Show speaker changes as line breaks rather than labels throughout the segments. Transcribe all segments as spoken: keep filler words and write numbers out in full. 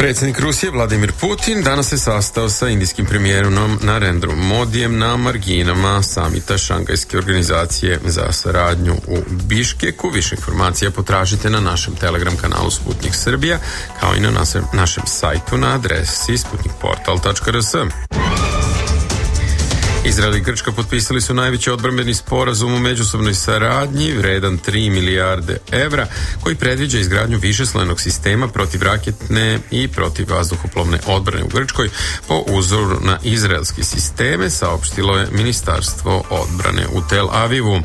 Predsjednik Rusije Vladimir Putin danas se sastao sa indijskim premijerom Narendrom Modijem na marginama samita Šangajske organizacije za saradnju u Biškeku. Više informacija potražite na našem Telegram kanalu Sputnik Srbija, kao i na našem, našem sajtu na adresi sputnik portal tačka r s. Izrael i Grčka potpisali su najveći odbrambeni sporazum u međusobnoj saradnji vredan tri milijarde evra, koji predviđa izgradnju višeslojenog sistema protivraketne i protivvazduhoplovne odbrane u Grčkoj po uzoru na izraelske sisteme, saopštilo je Ministarstvo odbrane u Tel Avivu.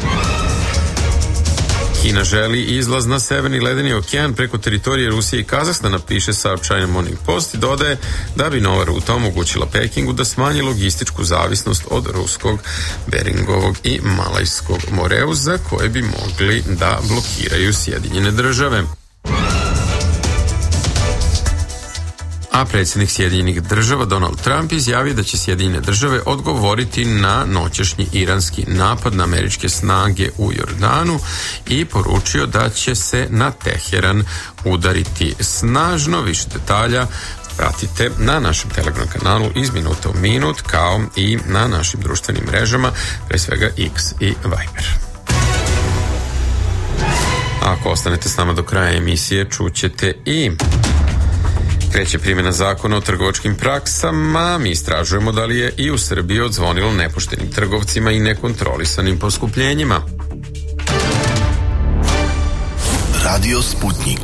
Kina želi izlaz na severni ledeni okean preko teritorije Rusije i Kazahstana, piše South China Morning Post, i dodaje da bi nova ruta omogućila Pekingu da smanji logističku zavisnost od ruskog, Beringovog i Malajskog moreuza, koje bi mogli da blokiraju Sjedinjene države. A predsjednik Sjedinjenih država Donald Trump izjavio da će Sjedinjene države odgovoriti na noćašnji iranski napad na američke snage u Jordanu i poručio da će se na Teheran udariti snažno. Više detalja pratite na našem Telegram kanalu iz minuta u minut, kao i na našim društvenim mrežama, pre svega X i Viber. Ako ostanete s nama do kraja emisije, čućete i kreće primjena zakona o trgovačkim praksama. Mi istražujemo da li je i u Srbiji odzvonilo nepoštenim trgovcima i nekontrolisanim poskupljenjima.
Radio Sputnik.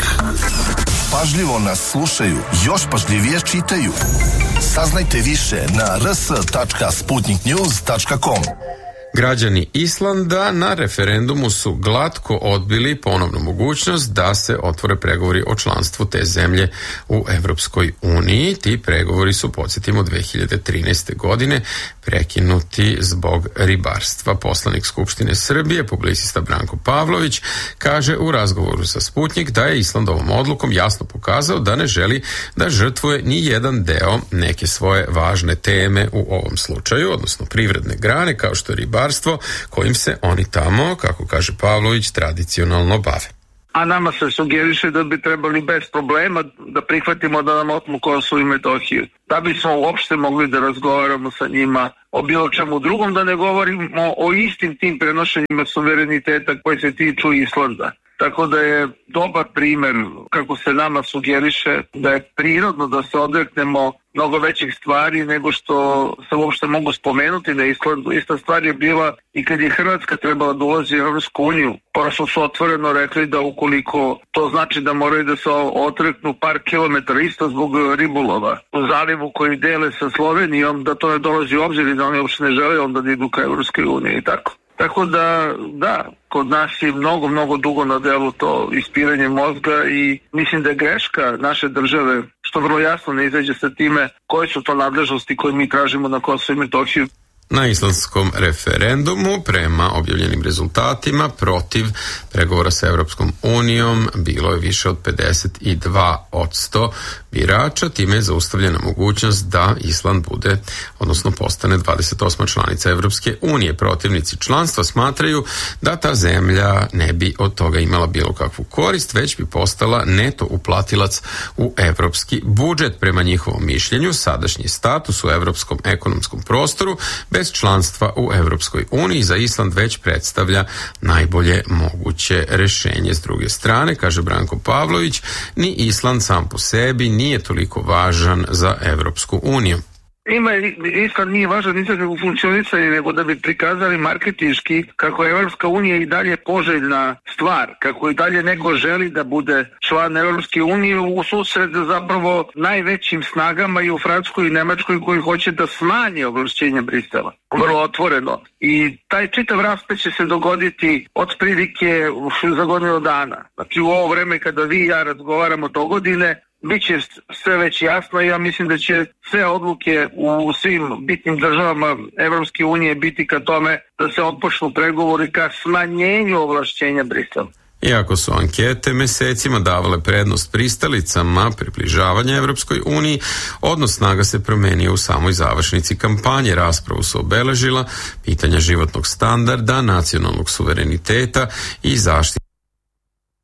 Pažljivo nas slušaju, još pažljivije čitaju. Saznajte više na r s tačka sputnik news tačka com.
Građani Islanda na referendumu su glatko odbili ponovnu mogućnost da se otvore pregovori o članstvu te zemlje u Evropskoj uniji. Ti pregovori su, podsjetimo, dve hiljade trinaeste. godine prekinuti zbog ribarstva. Poslanik Skupštine Srbije, publicista Branko Pavlović, kaže u razgovoru sa Sputnik da je Island ovom odlukom jasno pokazao da ne želi da žrtvuje ni jedan deo neke svoje važne teme u ovom slučaju, odnosno privredne grane kao što je ribarstvo, kojim se oni tamo, kako kaže Pavlović, tradicionalno bave.
A nama se sugeriše da bi trebali bez problema da prihvatimo da nam otmu Kosovo i Metohiju. Da bismo uopšte mogli da razgovaramo sa njima o bilo čemu drugom, da ne govorimo o istim tim prenošenjima suvereniteta koji se tiču Islanda. Tako da je dobar primer, kako se nama sugeriše, da je prirodno da se odreknemo mnogo većih stvari nego što se uopšte mogu spomenuti na Islandu. Ista stvar je bila i kad je Hrvatska trebala da ulazi u Evropsku uniju. Prosto su otvoreno rekli da ukoliko to znači da moraju da se odreknu par kilometara isto zbog ribolova u zalivu koji dele sa Slovenijom, da to ne dolazi u obzir i da oni uopšte ne žele onda da idu ka Evropskoj uniji i tako. Tako da, da, kod nas je mnogo, mnogo dugo na delu to ispiranje mozga i mislim da je greška naše države što vrlo jasno ne izađe sa time koje su to nadležnosti koje mi tražimo na Kosovo i Metohiju.
Na islandskom referendumu, prema objavljenim rezultatima, protiv pregovora sa Evropskom unijom bilo je više od pedeset dva posto birača. Time je zaustavljena mogućnost da Island bude, odnosno postane dvadeset osma članica Evropske unije. Protivnici članstva smatraju da ta zemlja ne bi od toga imala bilo kakvu korist, već bi postala neto uplatilac u evropski budžet. Prema njihovom mišljenju, sadašnji status u evropskom ekonomskom prostoru bez članstva u Evropskoj uniji za Island već predstavlja najbolje moguće rešenje. S druge strane, kaže Branko Pavlović, ni Island sam po sebi nije toliko važan za Evropsku uniju.
Ima, Island nije važan ni za kako funkcionisanje, nego da bi prikazali marketinški kako je Evropska unija i dalje poželjna stvar, kako i dalje neko želi da bude član Evropske unije u susret zapravo najvećim snagama i u Francuskoj i Nemačkoj koji hoće da smanje ovlašćenja Brisela. Vrlo otvoreno. I taj čitav rasplet će se dogoditi od prilike za godinu dana. Znači u ovo vreme kada vi i ja razgovaramo do godine, biće sve već jasno i ja mislim da će sve odluke u svim bitnim državama Evropske unije biti ka tome da se otpočnu pregovori ka smanjenju ovlašćenja Brisela.
Iako su ankete mesecima davale prednost pristalicama približavanja Evropskoj uniji, odnos snaga se promenio u samoj završnici kampanje. Raspravu su obeležila pitanja životnog standarda, nacionalnog suvereniteta i zaštite